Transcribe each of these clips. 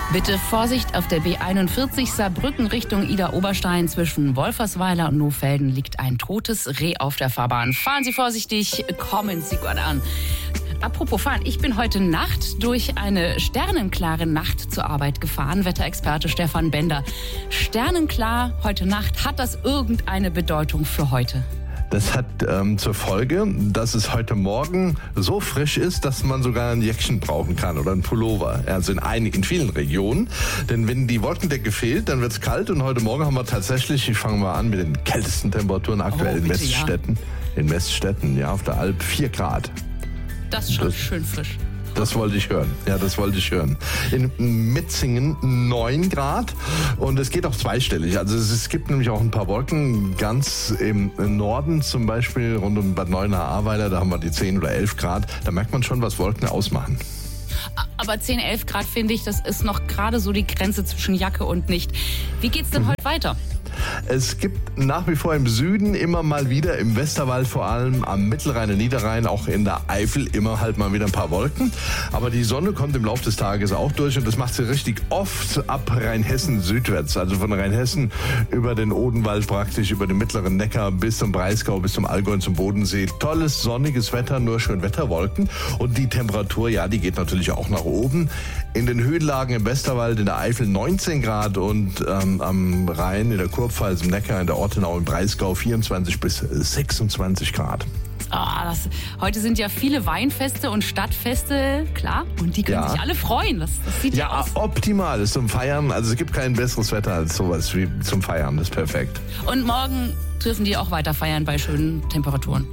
Bitte Vorsicht, auf der B41 Saarbrücken Richtung Idar-Oberstein zwischen Wolfersweiler und Nohfelden liegt ein totes Reh auf der Fahrbahn. Fahren Sie vorsichtig, kommen Sie gut an. Apropos fahren, ich bin heute Nacht durch eine sternenklare Nacht zur Arbeit gefahren. Wetterexperte Stefan Bender. Sternenklar heute Nacht, hat das irgendeine Bedeutung für heute? Das hat zur Folge, dass es heute Morgen so frisch ist, dass man sogar ein Jäckchen brauchen kann oder ein Pullover. Also in vielen Regionen. Denn wenn die Wolkendecke fehlt, dann wird es kalt. Und heute Morgen haben wir tatsächlich, ich fange mal an mit den kältesten Temperaturen aktuell in Weststetten. Ja. In Weststetten, ja, auf der Alp 4 Grad. Das ist schon schön frisch. Das wollte ich hören. Ja, das wollte ich hören. In Metzingen 9 Grad und es geht auch zweistellig. Also es gibt nämlich auch ein paar Wolken ganz im Norden, zum Beispiel rund um Bad Neuenahr-Ahrweiler, da haben wir die 10 oder 11 Grad. Da merkt man schon, was Wolken ausmachen. Aber 10, 11 Grad finde ich, das ist noch gerade so die Grenze zwischen Jacke und nicht. Wie geht's denn heute weiter? Es gibt nach wie vor im Süden immer mal wieder, im Westerwald vor allem, am Mittelrhein und Niederrhein, auch in der Eifel immer halt mal wieder ein paar Wolken. Aber die Sonne kommt im Laufe des Tages auch durch und das macht sie richtig oft ab Rheinhessen südwärts. Also von Rheinhessen über den Odenwald praktisch, über den mittleren Neckar bis zum Breisgau, bis zum Allgäu und zum Bodensee. Tolles, sonniges Wetter, nur schön Wetterwolken. Und die Temperatur, ja, die geht natürlich auch nach oben. In den Höhenlagen im Westerwald, in der Eifel 19 Grad und am Rhein, in der Kurpfalz, im Neckar, in der Ortenau, im Breisgau 24 bis 26 Grad. Heute sind ja viele Weinfeste und Stadtfeste, klar, und die können sich alle freuen. Das sieht ja aus. Ja, optimal ist zum Feiern. Also es gibt kein besseres Wetter als sowas wie zum Feiern. Das ist perfekt. Und morgen dürfen die auch weiter feiern bei schönen Temperaturen?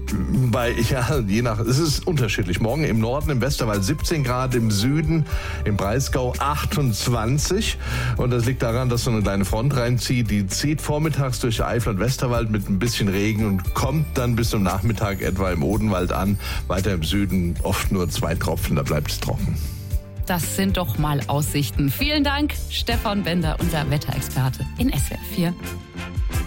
Es ist unterschiedlich. Morgen im Norden, im Westerwald 17 Grad, im Süden, im Breisgau 28. Und das liegt daran, dass so eine kleine Front reinzieht. Die zieht vormittags durch die Eifel und Westerwald mit ein bisschen Regen und kommt dann bis zum Nachmittag etwa im Odenwald an. Weiter im Süden oft nur 2 Tropfen, da bleibt es trocken. Das sind doch mal Aussichten. Vielen Dank, Stefan Bender, unser Wetterexperte in SWR 4.